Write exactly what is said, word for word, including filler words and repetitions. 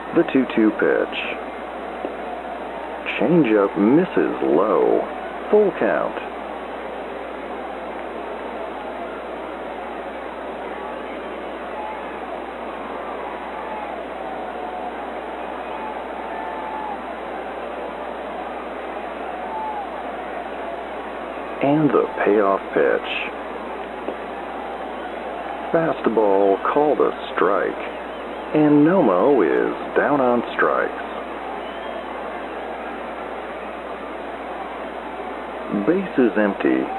The two two pitch. Changeup misses low. Full count. And the payoff pitch. Fastball called a strike. And Nomo is down on strikes. Base is empty.